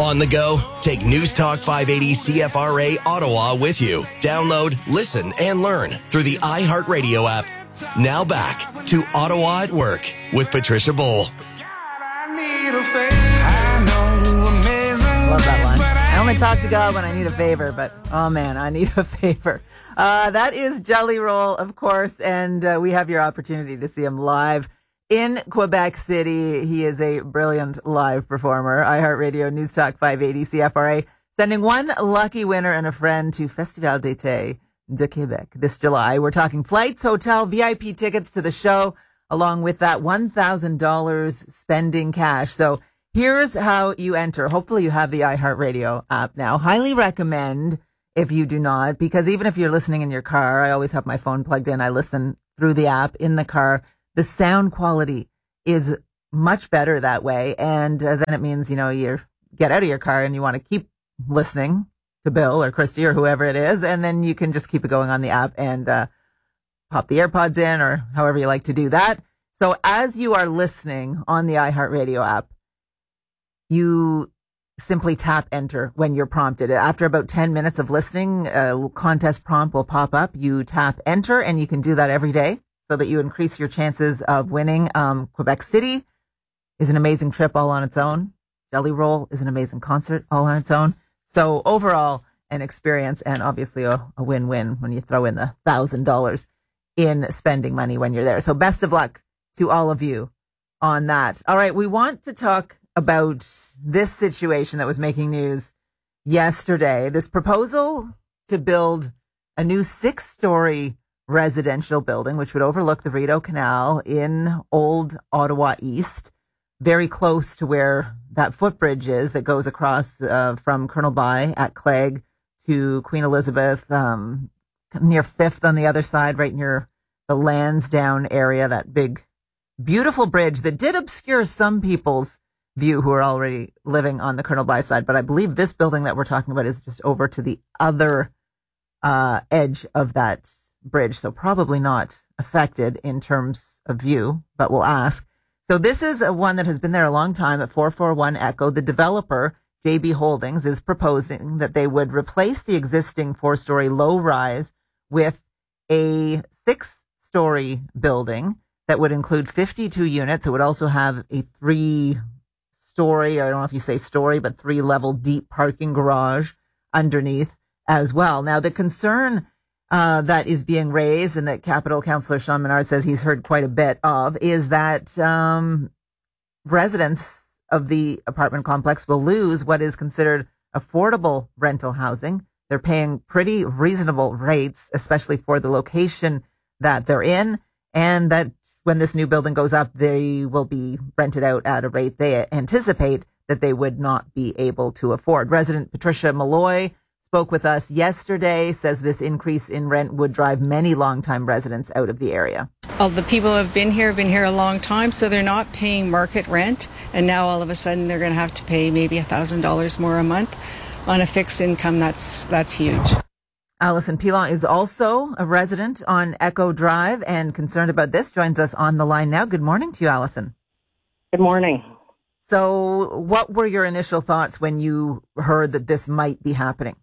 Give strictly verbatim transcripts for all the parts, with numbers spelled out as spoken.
On the go? Take News Talk five eighty C F R A Ottawa with you. Download, listen, and learn through the iHeartRadio app. Now back to Ottawa at Work with Patricia Bowl. Love that line. I only talk to God when I need a favor, but oh man, I need a favor. Uh, that is Jelly Roll, of course, and uh, we have your opportunity to see him live in Quebec City. He is a brilliant live performer. iHeartRadio News Talk five eighty C F R A sending one lucky winner and a friend to Festival d'été de Québec this July. We're talking flights, hotel, V I P tickets to the show, along with that one thousand dollars spending cash. So here's how you enter. Hopefully you have the iHeartRadio app now. Highly recommend if you do not, because even if you're listening in your car, I always have my phone plugged in. I listen through the app in the car. The sound quality is much better that way. And uh, then it means, you know, you get out of your car and you want to keep listening to Bill or Christy or whoever it is. And then you can just keep it going on the app and uh, pop the AirPods in or however you like to do that. So as you are listening on the iHeartRadio app, you simply tap enter when you're prompted. After about ten minutes of listening, a contest prompt will pop up. You tap enter, and you can do that every day so that you increase your chances of winning. Um, Quebec City is an amazing trip all on its own. Jelly Roll is an amazing concert all on its own. So overall, an experience and obviously a, a win-win when you throw in the one thousand dollars in spending money when you're there. So best of luck to all of you on that. All right, we want to talk about this situation that was making news yesterday. This proposal to build a new six-story residential building, which would overlook the Rideau Canal in Old Ottawa East, very close to where that footbridge is that goes across uh, from Colonel By at Clegg to Queen Elizabeth, um, near Fifth on the other side, right near the Lansdowne area, that big, beautiful bridge that did obscure some people's view who are already living on the Colonel By side. But I believe this building that we're talking about is just over to the other uh, edge of that bridge. So probably not affected in terms of view, but we'll ask. So this is a one that has been there a long time at four forty-one Echo. The developer, J B Holdings, is proposing that they would replace the existing four-story low-rise with a six-story building that would include fifty-two units. It would also have a three story, I don't know if you say story, but three level deep parking garage underneath as well. Now, the concern uh, that is being raised and that Capital Councillor Sean Menard says he's heard quite a bit of is that um, residents of the apartment complex will lose what is considered affordable rental housing. They're paying pretty reasonable rates, especially for the location that they're in, and that when this new building goes up, they will be rented out at a rate they anticipate that they would not be able to afford. Resident Patricia Malloy spoke with us yesterday, says this increase in rent would drive many longtime residents out of the area. All the people who have been here have been here a long time, so they're not paying market rent, and now all of a sudden they're going to have to pay maybe one thousand dollars more a month on a fixed income. That's that's huge. Alison Pilon is also a resident on Echo Drive and concerned about this. Joins us on the line now. Good morning to you, Alison. Good morning. So what were your initial thoughts when you heard that this might be happening?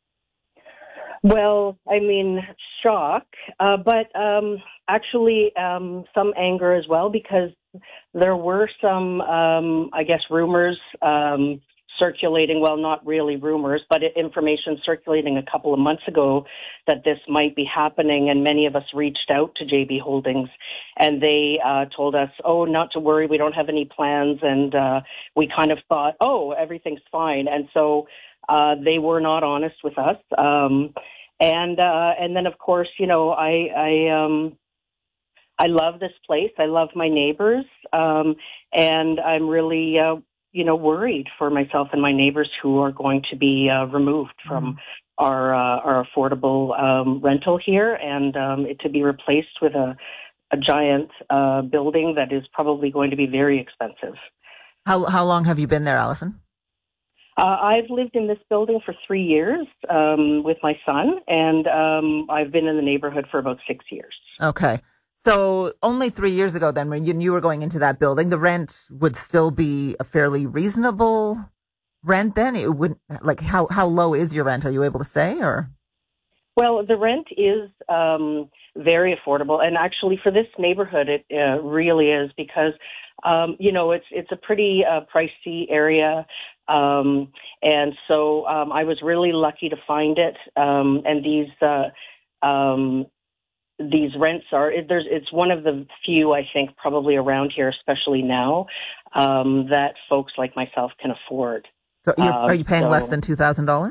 Well, I mean, shock, uh, but um, actually um, some anger as well, because there were some, um, I guess, rumors um circulating, well, not really rumors, but information circulating a couple of months ago that this might be happening. And many of us reached out to J B Holdings and they uh, told us, oh, not to worry, we don't have any plans. And uh, we kind of thought, oh, everything's fine. And so uh, they were not honest with us. Um, and uh, and then, of course, you know, I, I, um, I love this place. I love my neighbors. Um, and I'm really, uh, you know, worried for myself and my neighbors who are going to be uh, removed from mm. our uh, our affordable um, rental here, and um, it to be replaced with a, a giant uh, building that is probably going to be very expensive. How how long have you been there, Alison? Uh, I've lived in this building for three years um, with my son, and um, I've been in the neighborhood for about six years. Okay. So only three years ago then, when you, you were going into that building, the rent would still be a fairly reasonable rent then? It wouldn't, like, how, how low is your rent? Are you able to say, or? Well, the rent is um, very affordable, and actually for this neighborhood, it uh, really is because, um, you know, it's it's a pretty uh, pricey area, um, and so um, I was really lucky to find it. Um, and these uh, um, these rents are there's it's one of the few, I think, probably around here, especially now, um, that folks like myself can afford. So you're, Um, are you paying so, less than two thousand dollars?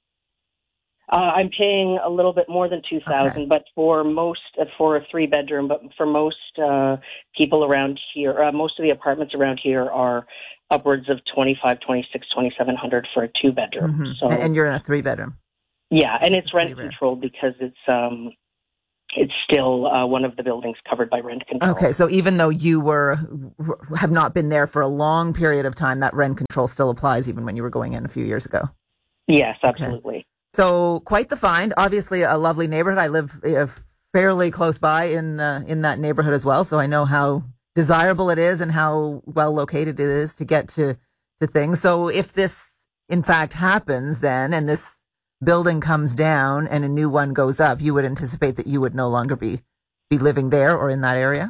Uh, I'm paying a little bit more than two thousand, Okay. but for most uh, for a three bedroom, but for most uh, people around here, uh, most of the apartments around here are upwards of twenty-five, twenty-six, twenty-seven hundred for a two bedroom. Mm-hmm. So And, and you're in a three bedroom. yeah, and it's rent Pretty rare. controlled because it's um it's still uh, one of the buildings covered by rent control. Okay, so even though you were have not been there for a long period of time, that rent control still applies even when you were going in a few years ago. Yes, absolutely. Okay. So quite the find. Obviously, a lovely neighborhood. I live uh, fairly close by in uh, in that neighborhood as well, so I know how desirable it is and how well located it is to get to to things. So if this in fact happens, then and this building comes down and a new one goes up, you would anticipate that you would no longer be be living there or in that area?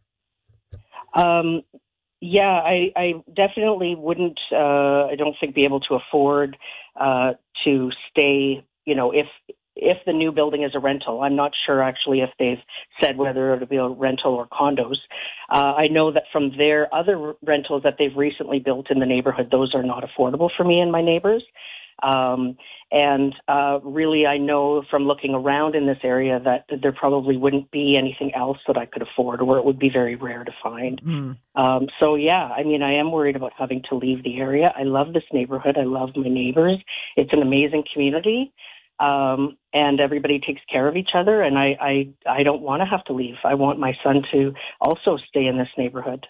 Um, yeah, I, I definitely wouldn't, uh, I don't think be able to afford uh, to stay, you know, if if the new building is a rental. I'm not sure actually if they've said whether it'll be a rental or condos. Uh, I know that from their other rentals that they've recently built in the neighborhood, those are not affordable for me and my neighbors. Um, and uh, really, I know from looking around in this area that there probably wouldn't be anything else that I could afford, or it would be very rare to find. Mm. Um, so, yeah, I mean, I am worried about having to leave the area. I love this neighborhood. I love my neighbors. It's an amazing community, um, and everybody takes care of each other. And I, I, I don't want to have to leave. I want my son to also stay in this neighborhood.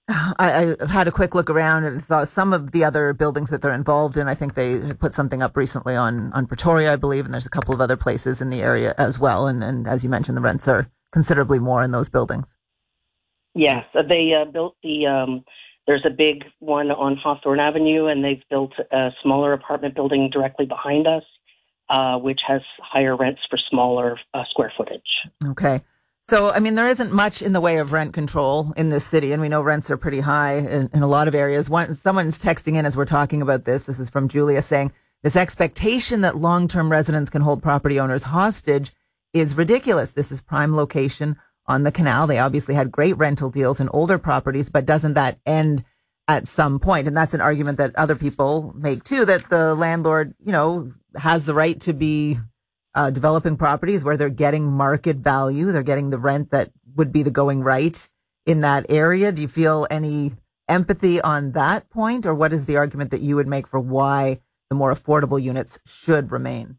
I, I had a quick look around and saw some of the other buildings that they're involved in. I think they had put something up recently on, on Pretoria, I believe, and there's a couple of other places in the area as well. And, and as you mentioned, the rents are considerably more in those buildings. Yes, they uh, built the, um, there's a big one on Hawthorne Avenue, and they've built a smaller apartment building directly behind us, uh, which has higher rents for smaller uh, square footage. Okay. So, I mean, there isn't much in the way of rent control in this city, and we know rents are pretty high in, in a lot of areas. One, someone's texting in as we're talking about this. This is from Julia saying, this expectation that long-term residents can hold property owners hostage is ridiculous. This is prime location on the canal. They obviously had great rental deals in older properties, but doesn't that end at some point? And that's an argument that other people make too, that the landlord, you know, has the right to be Uh, developing properties where they're getting market value. They're getting the rent that would be the going right in that area. Do you feel any empathy on that point, or what is the argument that you would make for why the more affordable units should remain?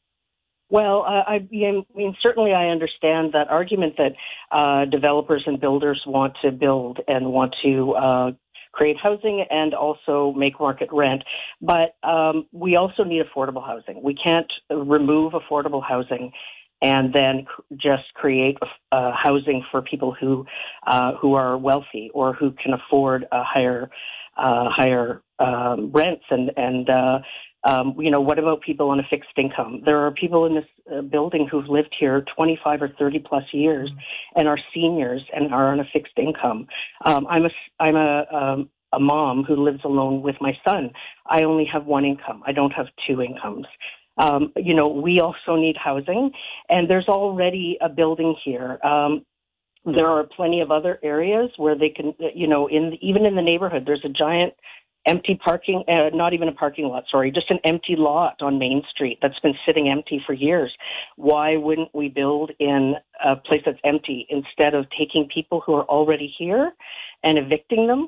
Well, uh, I, I mean, certainly I understand that argument that uh, developers and builders want to build and want to uh, create housing and also make market rent. But um, we also need affordable housing. We can't remove affordable housing and then c- just create uh, housing for people who uh, who are wealthy or who can afford a higher uh, higher um, rents. And and uh, um, you know, what about people on a fixed income? There are people in this uh, building who've lived here twenty-five or thirty plus years mm-hmm. and are seniors and are on a fixed income. Um, I'm a I'm a um, a mom who lives alone with my son. I only have one income. I don't have two incomes. Um, you know, we also need housing, and there's already a building here. Um, there are plenty of other areas where they can, you know, in even in the neighborhood, there's a giant empty parking, uh, not even a parking lot, sorry, just an empty lot on Main Street that's been sitting empty for years. Why wouldn't we build in a place that's empty instead of taking people who are already here and evicting them?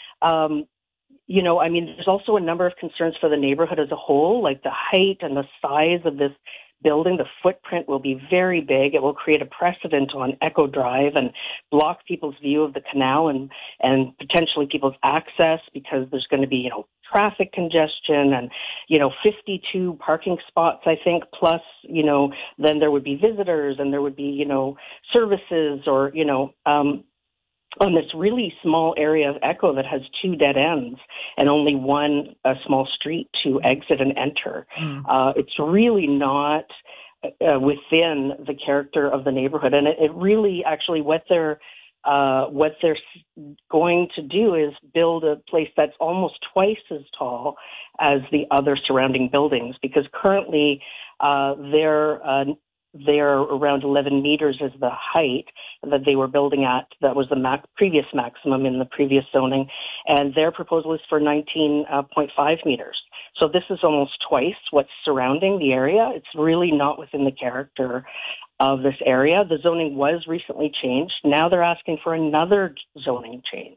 Um, you know, I mean, there's also a number of concerns for the neighborhood as a whole, like the height and the size of this building. The footprint will be very big. It will create a precedent on Echo Drive and block people's view of the canal and, and potentially people's access, because there's going to be, you know, traffic congestion and, you know, fifty-two parking spots, I think, plus, you know, then there would be visitors and there would be, you know, services or, you know, um, on this really small area of Echo that has two dead ends and only one a small street to exit and enter. Mm. Uh, it's really not uh, within the character of the neighborhood. And it, it really actually what they're, uh, what they're going to do is build a place that's almost twice as tall as the other surrounding buildings, because currently uh, they're uh, They're around eleven meters is the height that they were building at. That was the max, previous maximum in the previous zoning. And their proposal is for nineteen point five meters. So this is almost twice what's surrounding the area. It's really not within the character of this area. The zoning was recently changed. Now they're asking for another zoning change.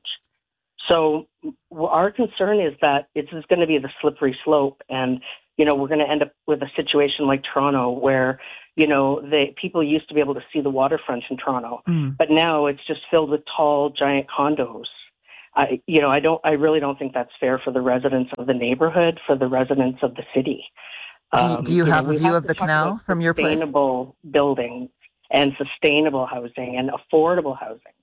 So our concern is that it's going to be the slippery slope, and you know, we're going to end up with a situation like Toronto where, you know, they, people used to be able to see the waterfront in Toronto, mm. but now it's just filled with tall, giant condos. I, you know, I don't, I really don't think that's fair for the residents of the neighborhood, for the residents of the city. Um, do you, do you have you know, a view have of the canal from your place? Sustainable buildings and sustainable housing and affordable housing.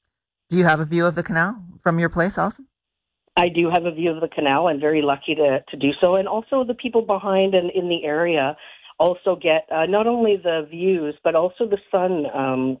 Do you have a view of the canal from your place, Alison? I do have a view of the canal. I'm very lucky to, to do so. And also the people behind and in the area also get uh, not only the views, but also the sun, um,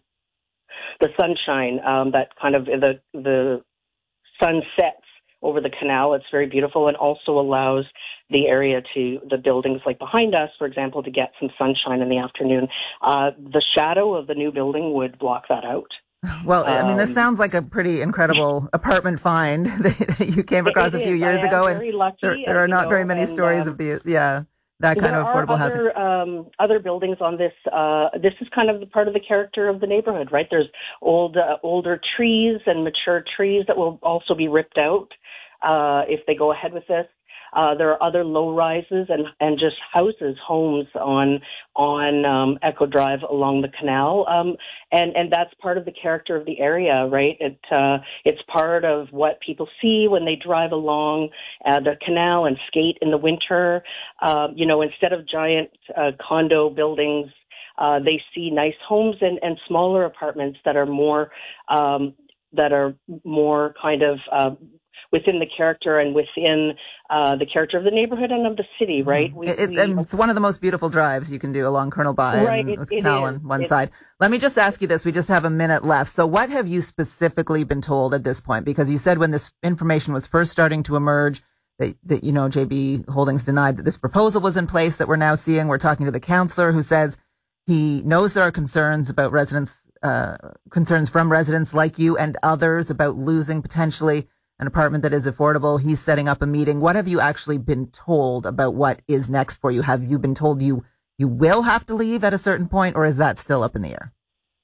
the sunshine um, that kind of the, the sun sets over the canal. It's very beautiful and also allows the area to, the buildings like behind us, for example, to get some sunshine in the afternoon. Uh, the shadow of the new building would block that out. Well, I mean, this sounds like a pretty incredible apartment find that you came across a few is. years I am ago, very and lucky, there, there are not know, very many and, stories um, of the yeah that kind of affordable other, housing. Um, other buildings on this. Uh, this is kind of the part of the character of the neighborhood, right? There's old, uh, older trees and mature trees that will also be ripped out uh, if they go ahead with this. Uh, there are other low rises and, and just houses, homes on on um, Echo Drive along the canal, um, and and that's part of the character of the area, right? It uh, it's part of what people see when they drive along uh, the canal and skate in the winter. Uh, you know, instead of giant uh, condo buildings, uh, they see nice homes and, and smaller apartments that are more um, that are more kind of uh, within the character and within uh, the character of the neighborhood and of the city, right? We, it's, we, it's one of the most beautiful drives you can do along Colonel By right, and it, with it canal is. on one it, side. Let me just ask you this. We just have a minute left. So what have you specifically been told at this point? Because you said when this information was first starting to emerge that, that you know, J B Holdings denied that this proposal was in place that we're now seeing. We're talking to the councillor who says he knows there are concerns about residents, uh, concerns from residents like you and others about losing potentially an apartment that is affordable. He's setting up a meeting. What have you actually been told about what is next for you? Have you been told you you will have to leave at a certain point, or is that still up in the air?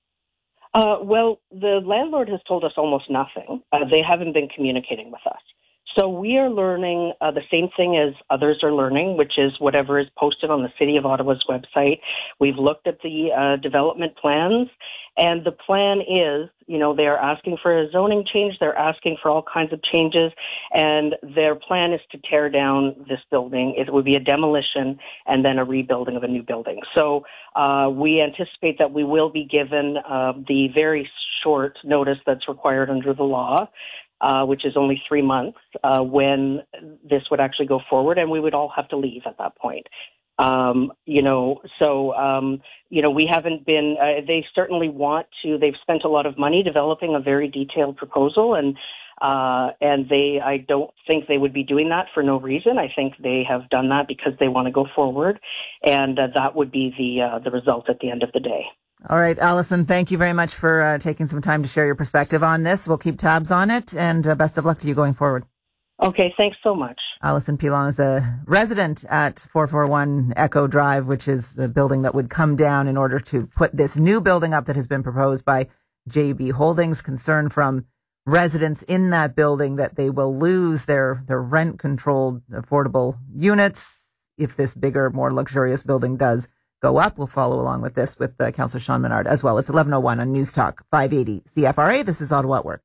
Uh, well, the landlord has told us almost nothing. Uh, they haven't been communicating with us. So we are learning uh, the same thing as others are learning, which is whatever is posted on the City of Ottawa's website. We've looked at the uh, development plans, and the plan is, you know, they are asking for a zoning change. They're asking for all kinds of changes, and their plan is to tear down this building. It would be a demolition and then a rebuilding of a new building. So uh, we anticipate that we will be given uh, the very short notice that's required under the law, Uh, which is only three months, uh, when this would actually go forward, and we would all have to leave at that point. Um, you know, so, um, you know, we haven't been, uh, they certainly want to, they've spent a lot of money developing a very detailed proposal, and, uh, and they, I don't think they would be doing that for no reason. I think they have done that because they want to go forward, and uh, that would be the, uh, the result at the end of the day. All right, Alison, thank you very much for uh, taking some time to share your perspective on this. We'll keep tabs on it, and uh, best of luck to you going forward. Okay, thanks so much. Alison Pilon is a resident at four forty-one Echo Drive, which is the building that would come down in order to put this new building up that has been proposed by J B Holdings. Concern from residents in that building that they will lose their, their rent-controlled affordable units if this bigger, more luxurious building does go up. We'll follow along with this with uh, Councillor Sean Menard as well. It's eleven oh one on News Talk five eighty C F R A. This is Ottawa at Work.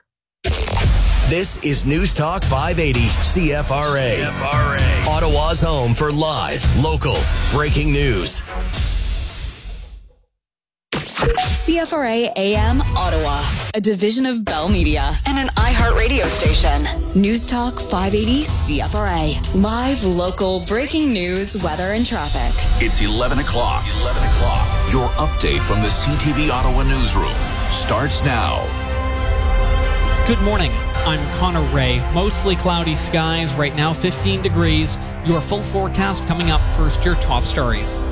This is News Talk five eighty C F R A. C F R A. Ottawa's home for live, local, breaking news. C F R A A M Ottawa, a division of Bell Media and an iHeart radio station. News Talk five eighty C F R A. Live, local, breaking news, weather, and traffic. It's eleven o'clock. eleven o'clock. Your update from the C T V Ottawa newsroom starts now. Good morning. I'm Connor Ray. Mostly cloudy skies. Right now, fifteen degrees. Your full forecast coming up first, your top stories.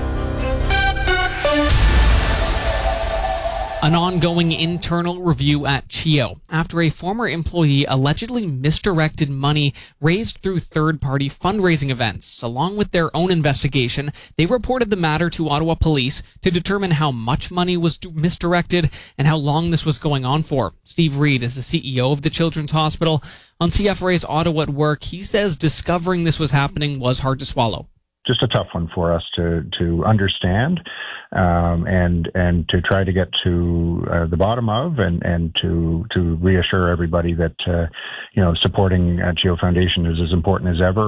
An ongoing internal review at C H E O after a former employee allegedly misdirected money raised through third-party fundraising events. Along with their own investigation, they reported the matter to Ottawa Police to determine how much money was misdirected and how long this was going on for. Steve Reed is the C E O of the Children's Hospital. On C F R A's Ottawa at Work, he says discovering this was happening was hard to swallow. Just a tough one for us to to understand um, and and to try to get to uh, the bottom of, and, and to to reassure everybody that uh, you know supporting uh, C H E O Foundation is as important as ever.